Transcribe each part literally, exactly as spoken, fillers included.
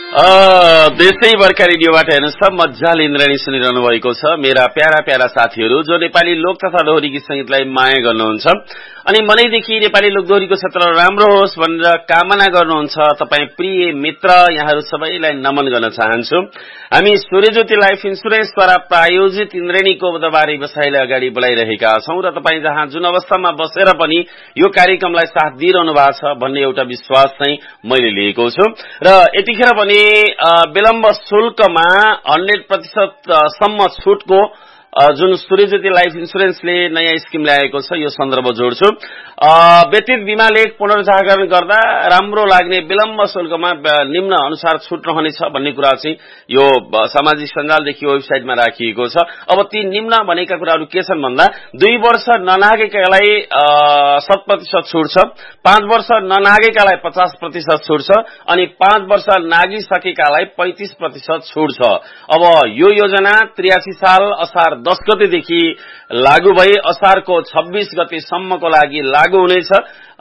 देशैभरका रेडियोबाट हेर्नुहोस् त मजाले इन्द्राणी सुनिरहनु भएको छ मेरा प्यारा प्यारा साथीहरू जो नेपाली लोक तथा लोहरी गीत संगीतलाई माया गर्नुहुन्छ अनि मनैदेखि नेपाली लोकदोहोरीको क्षेत्र राम्रो होस् भनेर कामना गर्नुहुन्छ। तपाईँ प्रिय मित्र यहाँहरू सबैलाई नमन गर्न चाहन्छु। हामी सूर्यज्योति लाइफ इन्सुरेन्सद्वारा प्रायोजित इन्द्रेणीको बुधबारे व्यवसायलाई अगाडि बढाइरहेका छौं र तपाईँ जहाँ जुन अवस्थामा बसेर पनि यो कार्यक्रमलाई साथ दिइरहनु भएको छ भन्ने एउटा विश्वास चाहिँ मैले लिएको छु र यतिखेर पनि विलम्ब शुल्कमा हन्ड्रेड प्रतिशत सम्म छुटको जुन सूर्यज्योति लाइफ इन्सुरेन्सले नयाँ स्किम ल्याएको छ यो सन्दर्भ जोड्छु। व्यतीत बीमा लेख पुनर्जागरण गर्दा राम्रो लाग्ने विलम्ब शुल्कमा निम्न अनुसार छुट रहनेछ भन्ने कुरा चाहिँ यो सामाजिक सञ्जालदेखि वेबसाइटमा राखिएको छ। अब ती निम्न भनेका कुराहरू के छन् भन्दा दुई वर्ष ननागेकालाई शत प्रतिशत छुट छ, पाँच वर्ष ननागेकालाई पचास प्रतिशत छुट छ अनि पाँच वर्ष नागिसकेकालाई पैंतीस प्रतिशत छुट छ। अब यो योजना त्रियासी साल असार दस गतेदेखि लागू भई असारको छब्बीस गतेसम्मको लागि लागू हुनेछ।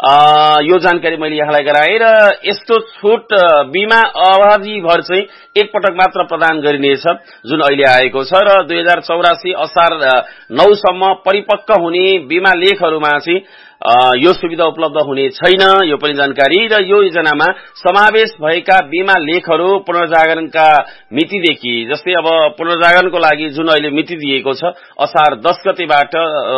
यो जानकारी मैले यहाँलाई गराएँ र यस्तो छुट बीमा अवधिभर चाहिँ एक पटक मात्र प्रदान गरिनेछ जुन अहिले आएको छ र दुई हजार चौरासी असार नौ सम्म परिपक्व हुने बीमा लेखहरूमा चाहिँ यो सुविधा उपलब्ध हुने छैन। यो पनि जानकारी र यो योजनामा समावेश भएका बीमा लेखहरू पुनर्जागरणका मितिदेखि जस्तै अब पुनर्जागरणको लागि जुन अहिले मिति दिएको छ असार दस गतेबाट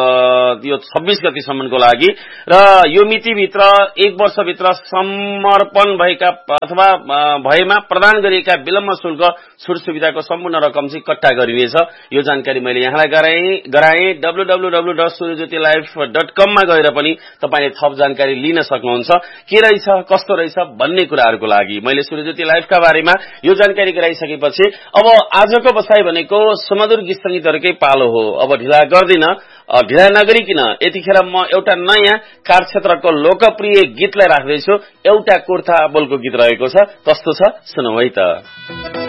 यो छब्बीस गतेसम्मको लागि र यो मितिभित्र एक वर्षभित्र समर्पण भएका अथवा भएमा प्रदान गरिएका विलम्ब शुल्क छुट सुविधाको सम्पूर्ण रकम चाहिँ कट्टा गरिनेछ। यो जानकारी मैले यहाँलाई गराएँ गराएँ W W W dot सूर्यज्योति life dot कम मा गएर पनि तपाईले थप जानकारी लिन सक्नुहुन्छ के रहेछ कस्तो रहेछ भन्ने कुराहरूको लागि। मैले सूर्यज्योति लाइफका बारेमा यो जानकारी गराइसकेपछि अब आजको बसाइ भनेको सुमधुर गीत संगीतहरूकै पालो हो। अब ढिला गर्दिन, ढिला नगरिकिन यतिखेर म एउटा नयाँ कार्यक्षेत्रको लोकप्रिय गीतलाई राख्दैछु। एउटा कुर्था बोलको गीत रहेको छ, कस्तो छ सुनौ है त।